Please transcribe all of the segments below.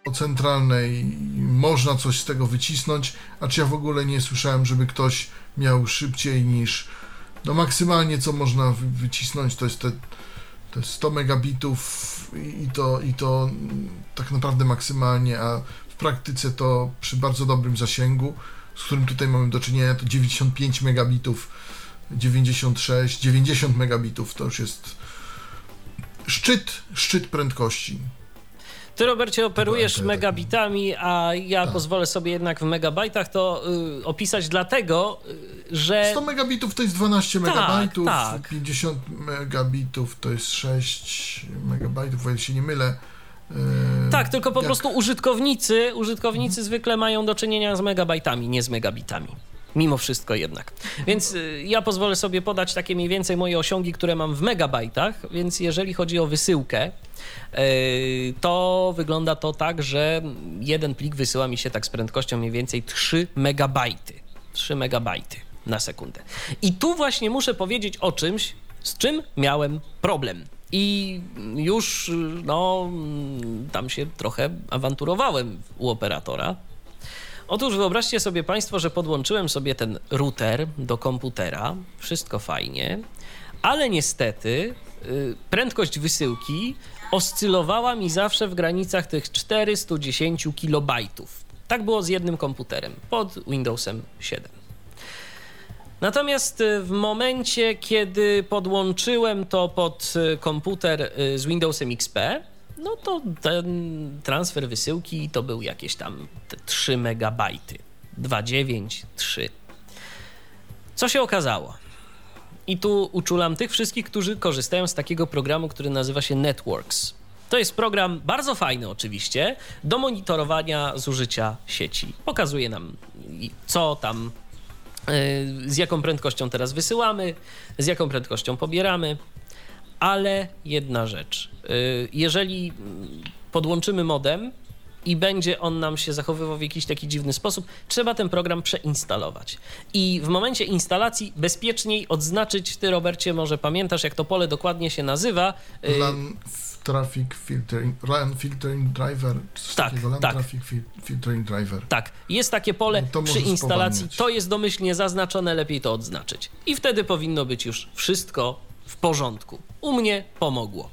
centralnej można coś z tego wycisnąć, a czy ja w ogóle nie słyszałem, żeby ktoś miał szybciej niż, no maksymalnie co można wycisnąć to jest te 100 megabitów i to tak naprawdę maksymalnie, a w praktyce to przy bardzo dobrym zasięgu, z którym tutaj mamy do czynienia, to 95 megabitów, 96, 90 megabitów to już jest szczyt prędkości. Ty, Robercie, operujesz megabitami, a ja tak. pozwolę sobie jednak w megabajtach to opisać dlatego, że... 100 megabitów to jest 12 megabajtów, tak. 50 megabitów to jest 6 megabajtów, o ile się nie mylę. Tak, tylko po prostu użytkownicy zwykle mają do czynienia z megabajtami, nie z megabitami. Mimo wszystko jednak. Więc ja pozwolę sobie podać takie mniej więcej moje osiągi, które mam w megabajtach, więc jeżeli chodzi o wysyłkę, to wygląda to tak, że jeden plik wysyła mi się tak z prędkością mniej więcej 3 megabajty. 3 megabajty na sekundę. I tu właśnie muszę powiedzieć o czymś, z czym miałem problem. I już, tam się trochę awanturowałem u operatora. Otóż wyobraźcie sobie Państwo, że podłączyłem sobie ten router do komputera, wszystko fajnie, ale niestety prędkość wysyłki oscylowała mi zawsze w granicach tych 410 kilobajtów. Tak było z jednym komputerem pod Windowsem 7. Natomiast w momencie, kiedy podłączyłem to pod komputer z Windowsem XP, no to ten transfer wysyłki to był jakieś tam 3 megabajty. 2,9, 3. Co się okazało? I tu uczulam tych wszystkich, którzy korzystają z takiego programu, który nazywa się Networks. To jest program bardzo fajny oczywiście do monitorowania zużycia sieci. Pokazuje nam, co tam, z jaką prędkością teraz wysyłamy, z jaką prędkością pobieramy. Ale jedna rzecz, jeżeli podłączymy modem i będzie on nam się zachowywał w jakiś taki dziwny sposób, trzeba ten program przeinstalować. I w momencie instalacji bezpieczniej odznaczyć, ty, Robercie, może pamiętasz, jak to pole dokładnie się nazywa. LAN Traffic Filtering Driver. Traffic Filtering Driver. Tak, jest takie pole przy instalacji, to jest domyślnie zaznaczone, lepiej to odznaczyć. I wtedy powinno być już wszystko w porządku. U mnie pomogło.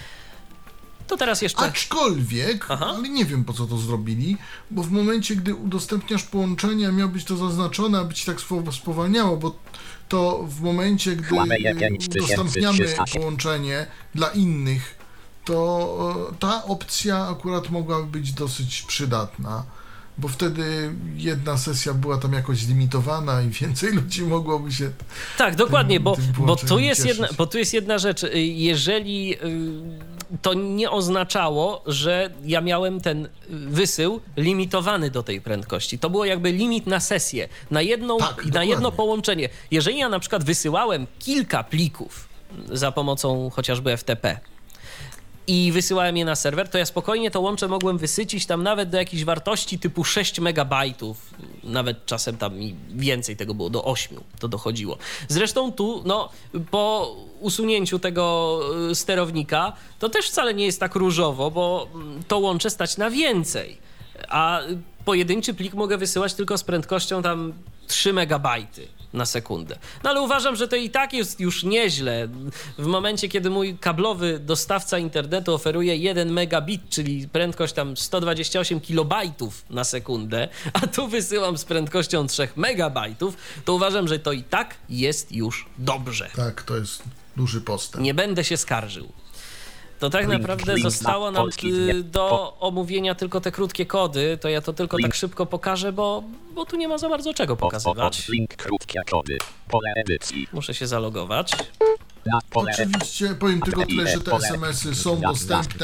To teraz jeszcze... Aczkolwiek, ale nie wiem po co to zrobili, bo w momencie, gdy udostępniasz połączenie, miało być to zaznaczone, aby ci tak spowalniało, bo to w momencie, gdy udostępniamy połączenie dla innych, to ta opcja akurat mogłaby być dosyć przydatna, bo wtedy jedna sesja była tam jakoś zlimitowana i więcej ludzi mogłoby się... Tak, dokładnie, bo tu jest jedna rzecz. Jeżeli to nie oznaczało, że ja miałem ten wysył limitowany do tej prędkości. To było jakby limit na sesję, na jedno połączenie. Jeżeli ja na przykład wysyłałem kilka plików za pomocą chociażby FTP, i wysyłałem je na serwer, to ja spokojnie to łącze mogłem wysycić tam nawet do jakiejś wartości typu 6 megabajtów, nawet czasem tam i więcej tego było, do 8 to dochodziło. Zresztą tu, po usunięciu tego sterownika, to też wcale nie jest tak różowo, bo to łącze stać na więcej, a pojedynczy plik mogę wysyłać tylko z prędkością tam 3 megabajty na sekundę. No ale uważam, że to i tak jest już nieźle. W momencie, kiedy mój kablowy dostawca internetu oferuje 1 megabit, czyli prędkość tam 128 kilobajtów na sekundę, a tu wysyłam z prędkością 3 megabajtów, to uważam, że to i tak jest już dobrze. Tak, to jest duży postęp. Nie będę się skarżył. To tak naprawdę zostało nam do omówienia tylko te krótkie kody, to ja to tylko tak szybko pokażę, bo tu nie ma za bardzo czego pokazywać. Muszę się zalogować. Oczywiście powiem tylko tyle, że te SMS-y są dostępne.